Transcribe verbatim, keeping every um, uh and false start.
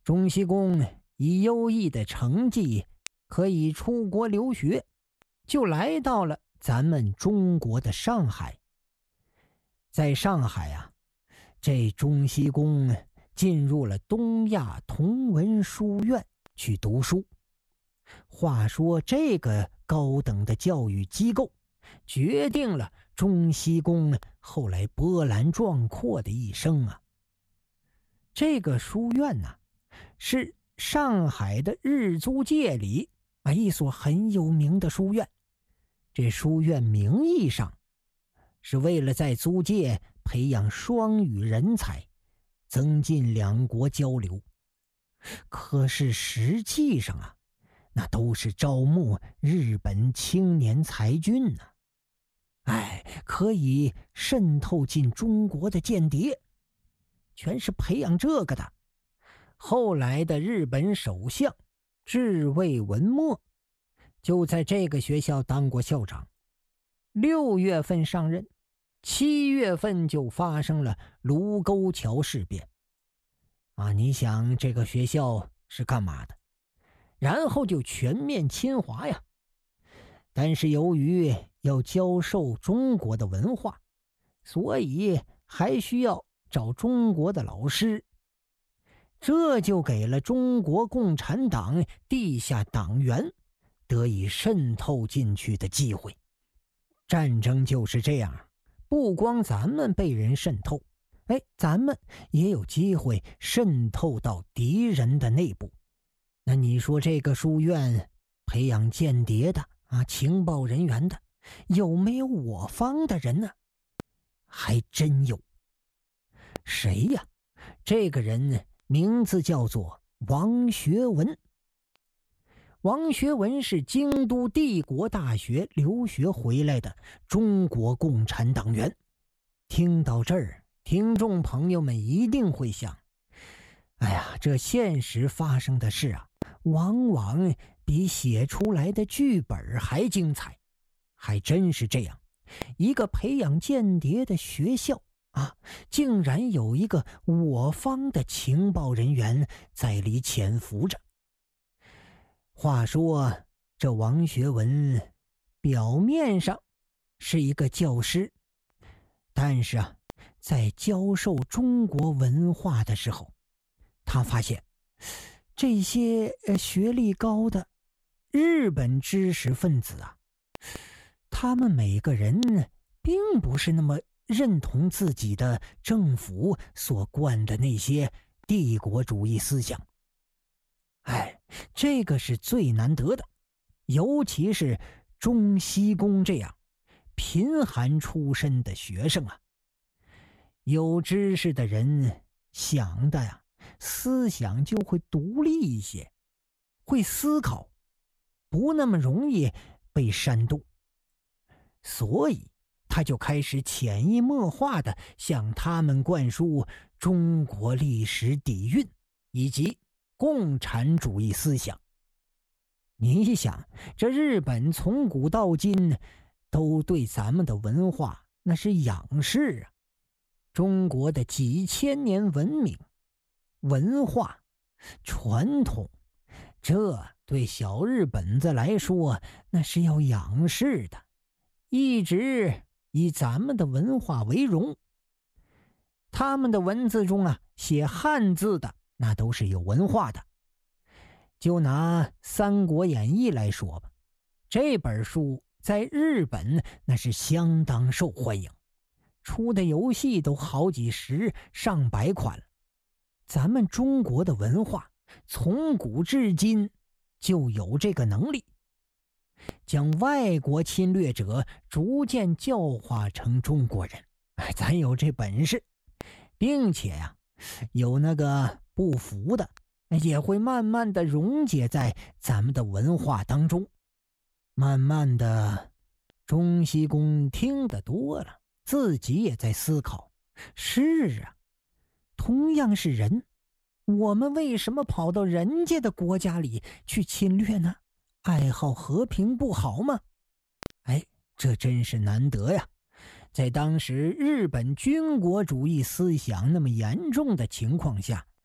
中西公以优异的成绩可以出国留学，就来到了咱们中国的上海。在上海啊，这中西公进入了东亚同文书院去读书。话说这个高等的教育机构决定了中西公后来波澜壮阔的一生啊。这个书院呢、啊，是上海的日租界里啊一所很有名的书院。这书院名义上是为了在租界培养双语人才，增进两国交流，可是实际上啊，那都是招募日本青年才俊呢、啊。哎，可以渗透进中国的间谍，全是培养这个的。后来的日本首相志卫文墨就在这个学校当过校长。六月份上任，七月份就发生了卢沟桥事变啊！你想这个学校是干嘛的？然后就全面侵华呀。但是由于要教授中国的文化，所以还需要找中国的老师，这就给了中国共产党地下党员得以渗透进去的机会。战争就是这样，不光咱们被人渗透，哎，咱们也有机会渗透到敌人的内部。那你说这个书院培养间谍的啊，情报人员的，有没有我方的人呢？还真有。谁呀？这个人名字叫做王学文。王学文是京都帝国大学留学回来的中国共产党员。听到这儿，听众朋友们一定会想，哎呀，这现实发生的事啊，往往比写出来的剧本还精彩。还真是这样，一个培养间谍的学校啊，竟然有一个我方的情报人员在里潜伏着。话说这王学文表面上是一个教师，但是啊，在教授中国文化的时候，他发现这些学历高的日本知识分子啊，他们每个人并不是那么认同自己的政府所灌的那些帝国主义思想。哎，这个是最难得的，尤其是中西公这样贫寒出身的学生啊。有知识的人想的呀，思想就会独立一些，会思考，不那么容易被煽动。所以他就开始潜移默化地向他们灌输中国历史底蕴以及共产主义思想。你想，这日本从古到今都对咱们的文化那是仰视啊。中国的几千年文明、文化、传统，这对小日本子来说那是要仰视的，一直以咱们的文化为荣。他们的文字中啊，写汉字的那都是有文化的。就拿《三国演义》来说吧，这本书在日本那是相当受欢迎，出的游戏都好几十上百款了。咱们中国的文化从古至今就有这个能力，将外国侵略者逐渐教化成中国人。哎，咱有这本事，并且呀、啊，有那个不服的也会慢慢的溶解在咱们的文化当中。慢慢的，中西公听得多了，自己也在思考，是啊，同样是人，我们为什么跑到人家的国家里去侵略呢？爱好和平不好吗？哎，这真是难得呀。在当时日本军国主义思想那么严重的情况下，